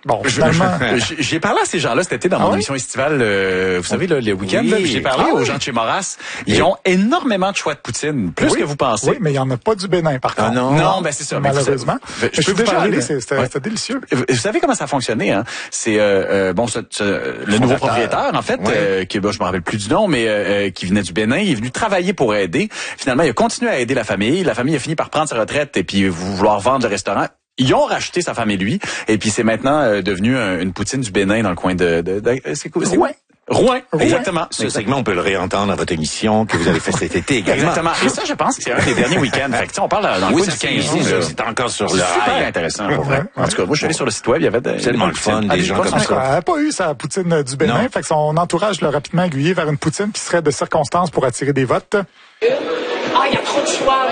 Bon, finalement... J'ai parlé à ces gens-là cet été dans mon émission estivale, vous savez, là, les week-ends. Oui. J'ai parlé aux gens de chez Maurras. Ils ont énormément de choix de poutine, plus que vous pensez. Oui, mais il n'y en a pas du Bénin, par contre. Non, ben c'est ça. Malheureusement. Je peux vous déjà parler. allé, c'était délicieux. Vous savez comment ça a fonctionné, hein? C'est le nouveau propriétaire, en fait, qui je me rappelle plus du nom, mais qui venait du Bénin, il est venu travailler pour aider. Finalement, il a continué à aider la famille. La famille a fini par prendre sa retraite et puis vouloir vendre le restaurant. Ils ont racheté sa femme et lui, et puis c'est maintenant devenu une poutine du Bénin dans le coin de c'est quoi? Rouen, exactement. Ce segment, on peut le réentendre dans votre émission que vous avez fait cet été également. Exactement. Et ça, je pense que c'est un des derniers week-ends. Fait que, on parle dans le coin du 15 jours. C'est encore sur le super rail. intéressant. Pour vrai. En tout cas, moi, je suis allé sur le site web, il y avait tellement le fun, des gens comme ça. Elle n'a pas eu sa poutine du Bénin, fait que son entourage l'a rapidement aiguillé vers une poutine qui serait de circonstance pour attirer des votes. Il y a trop de choix.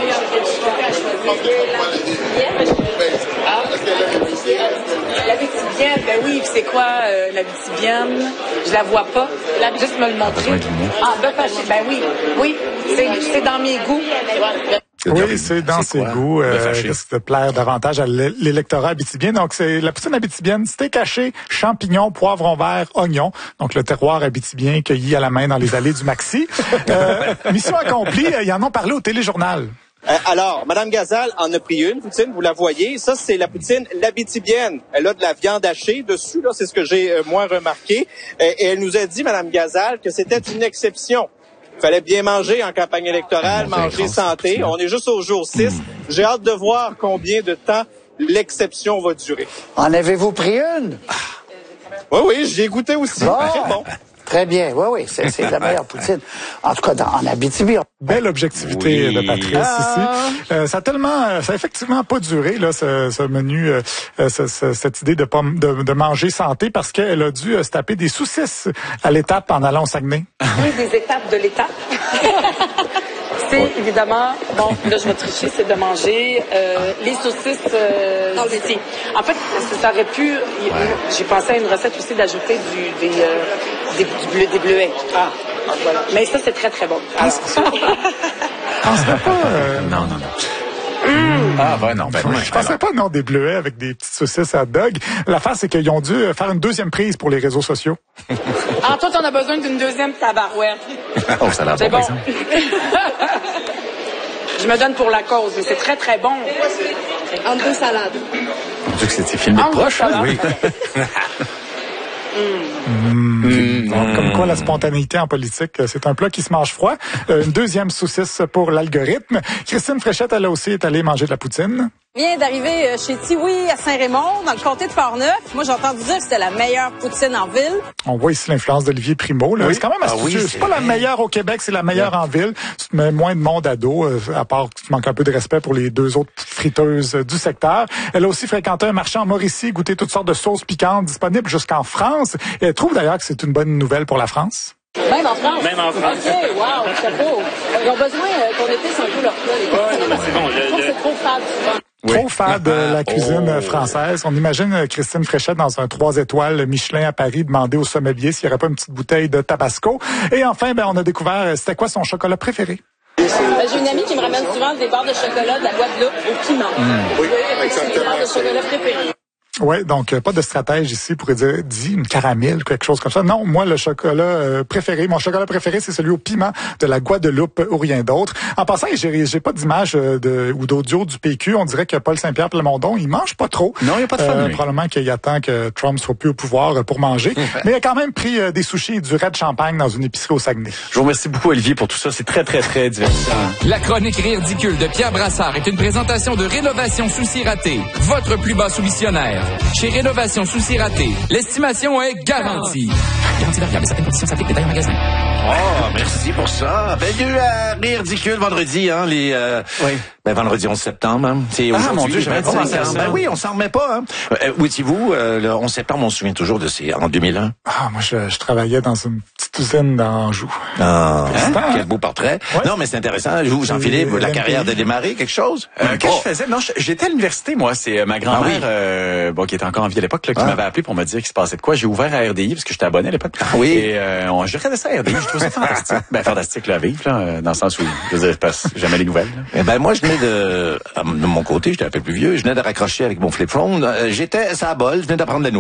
La Bitibienne, ben oui, c'est quoi la Bitibienne? Je la vois pas. Juste me le montrer. Bœuf haché, ben oui, c'est dans mes goûts. Oui, c'est dans ses goûts. Qu'est-ce qui te plaire davantage à l'électorat abitibien? Donc, c'est la poutine abitibienne, steak haché, champignons, poivrons verts, oignons. Donc, le terroir abitibien cueilli à la main dans les allées du Maxi. Mission accomplie, ils en ont parlé au téléjournal. Alors, Madame Gazal en a pris une poutine, vous la voyez. Ça, c'est la poutine l'abitibienne. Elle a de la viande hachée dessus, là, c'est ce que j'ai moins remarqué. Et elle nous a dit, Madame Gazal, que c'était une exception. Il fallait bien manger en campagne électorale, manger santé. On est juste au jour 6. J'ai hâte de voir combien de temps l'exception va durer. En avez-vous pris une? Oui, j'y ai goûté aussi. Très bon. Très bien, oui, c'est la meilleure poutine. En tout cas, en Abitibi. Belle objectivité de Patrice ici. Ça a effectivement pas duré là, ce menu, cette idée de manger santé, parce qu'elle a dû se taper des saucisses à l'étape en allant au Saguenay. Oui, des étapes de l'étape. C'est évidemment, bon, là je vais tricher, c'est de manger les saucisses d'ici. En fait, ça aurait pu, j'ai pensé à une recette aussi d'ajouter des bleuets. Voilà. Mais ça, c'est très, très bon. Pense pas. Non. Je pensais pas, non, des bleuets avec des petites saucisses à dog. L'affaire, c'est qu'ils ont dû faire une deuxième prise pour les réseaux sociaux. Toi, t'en as besoin d'une deuxième tabarouette. Ça a l'air c'est bon, bon. Je me donne pour la cause, mais c'est très, très bon. Entre deux salades. Mon Dieu, que c'était filmé de proche, oui. Comme quoi, la spontanéité en politique, c'est un plat qui se mange froid. Une deuxième saucisse pour l'algorithme. Christine Fréchette, elle aussi est allée manger de la poutine. Je viens d'arriver chez Tiwi à Saint-Raymond, dans le comté de Fort-Neuf. Moi, j'ai entendu dire que c'était la meilleure poutine en ville. On voit ici l'influence d'Olivier Primo. Là. Oui. C'est quand même astucieux. C'est pas la meilleure au Québec, c'est la meilleure en ville. Tu mets moins de monde à dos, à part que tu manques un peu de respect pour les deux autres friteuses du secteur. Elle a aussi fréquenté un marché en Mauricie, goûté toutes sortes de sauces piquantes disponibles jusqu'en France. Et elle trouve d'ailleurs que c'est une bonne nouvelle pour la France. Même en France? Même en France. OK, wow, chapeau. Ils ont besoin qu'on épaisse un peu leur plat, les gars. Non, mais c'est bon. Je trouve que c'est trop fade, souvent. Trop fade la cuisine française. On imagine Christine Fréchette dans un 3 étoiles Michelin à Paris demander au sommelier s'il n'y aurait pas une petite bouteille de Tabasco. Et enfin, on a découvert c'était quoi son chocolat préféré. J'ai une amie qui me ramène souvent des barres de chocolat de la Guadeloupe au piment. Oui, exactement. Des barres de chocolat préférées. Ouais, donc pas de stratège ici pour dire une caramel, quelque chose comme ça. Non, moi le chocolat préféré, mon chocolat préféré, c'est celui au piment de la Guadeloupe ou rien d'autre. En passant, j'ai pas d'image ou d'audio du PQ. On dirait que Paul Saint-Pierre Plamondon, il mange pas trop. Non, il y a pas de fun. Probablement qu'il attend que Trump soit plus au pouvoir pour manger. Mais il a quand même pris des sushis et du raid champagne dans une épicerie au Saguenay. Je vous remercie beaucoup Olivier pour tout ça. C'est très, très, très divertissant. La chronique Rire ridicule de Pierre Brassard est une présentation de Rénovation Souci Raté, votre plus bas soumissionnaire. Chez Rénovation Souci Raté, l'estimation est garantie. Garantie variable, certaines conditions s'appliquent, détails en magasin. Oh, merci pour ça. Bienvenue à Rire ridicule vendredi, hein, vendredi 11 septembre, hein. C'est aujourd'hui. Mon Dieu, j'avais pas pensé à ça. Oui, on s'en remet pas, hein. Où étiez-vous, le 11 septembre, on se souvient toujours de en 2001? Moi, je travaillais dans une petite usine d'Anjou. Quel beau portrait. Ouais. Non, mais c'est intéressant. Vous, Jean-Philippe, la carrière de démarrer, quelque chose? Que je faisais? Non, j'étais à l'université, moi. C'est ma grand-mère, qui était encore en vie à l'époque, là, qui m'avait appelé pour me dire qu'il se passait de quoi. J'ai ouvert à RDI, parce que j'étais abonné à l'époque. Oui. Et je regardais ça à RDI. Je trouvais ça fantastique. Fantastique, là, à vivre, là, dans le sens où, je veux dire, passe jamais les nouvelles. Moi, je venais de mon côté, j'étais un peu plus vieux, je venais de raccrocher avec mon flip phone. J'étais à la bol, je venais d'apprendre la nouvelle.